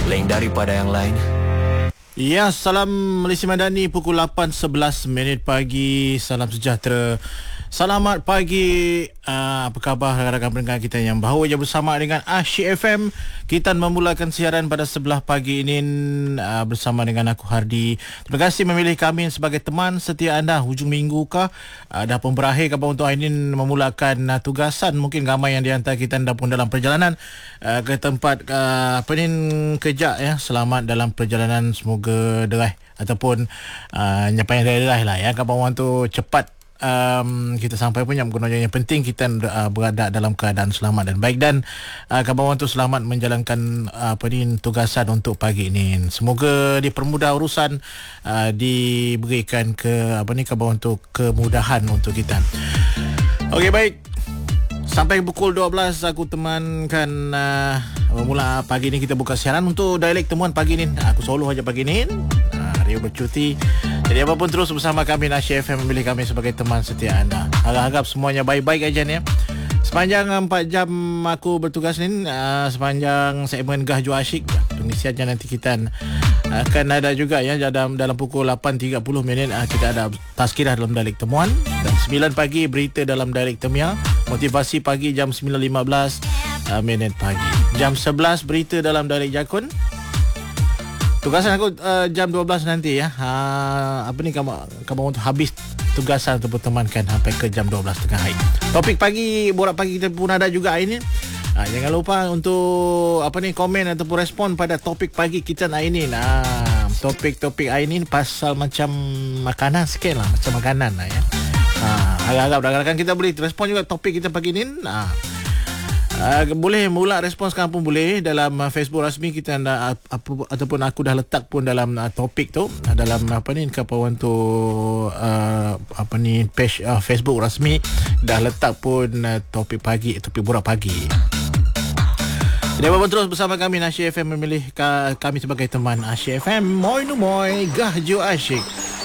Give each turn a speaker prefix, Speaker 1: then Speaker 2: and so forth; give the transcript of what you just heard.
Speaker 1: lain daripada yang lain.
Speaker 2: Ya, salam Malaysia Madani pukul 8.11 pagi. Salam sejahtera. Selamat pagi. Apa khabar rakan-rakan pendengar kita yang bahawa je bersama dengan Asyik FM. Kita memulakan siaran pada sebelah pagi ini bersama dengan aku Hardi. Terima kasih memilih kami sebagai teman setia anda hujung minggu kah. Dah pun berakhir kapal untuk hari ini memulakan tugasan. Mungkin ramai yang di antara kita dah pun dalam perjalanan ke tempat kerja ya. Selamat dalam perjalanan, semoga derai ataupun nyampai derai lah ya. Kapal orang tu cepat kita sampai pun. Yang yang penting kita berada dalam keadaan selamat dan baik, dan kawan tu selamat menjalankan tugasan untuk pagi ini. Semoga dipermudah urusan, diberikan kawan tu kemudahan untuk kita. Okey, baik. Sampai pukul 12 aku temankan mula pagi ni kita buka siaran untuk dialek temuan pagi ni. Aku solo aja pagi ni. Rio bercuti. Jadi apapun terus bersama kami Asyik FM, memilih kami sebagai teman setia anda. Harap-harap semuanya baik-baik aja ni ya. Sepanjang 4 jam aku bertugas ni, sepanjang segmen Gah Jo Asyik, pengisiannya nanti kita akan ada juga ya dalam pukul 8.30 kita ada tazkirah dalam dialek temuan, dan 9 pagi berita dalam dialek temia, motivasi pagi jam 9.15 pagi. Jam 11 berita dalam dialek jakun. Tugasan aku jam 12 nanti ya. Kamu untuk habis tugasan untuk bertemankan sampai ke jam 12 tengah hari. Topik pagi, borak pagi kita pun ada juga hari ini. Jangan lupa untuk komen ataupun respon pada topik pagi kita hari ini. Topik-topik hari ini pasal macam makanan sikit lah, macam makanan lah ya. Harap-harap rakan-rakan kita boleh respon juga topik kita pagi ini. Boleh mula respon sekarang pun boleh dalam Facebook rasmi kita ataupun aku dah letak pun dalam topik tu dalam kawan tu page Facebook rasmi dah letak pun topik pagi, topik borak pagi. Jadi apapun terus bersama kami Asyik FM, memilih kami sebagai teman Asyik FM. Moi nu moi Gah Jo Asyik.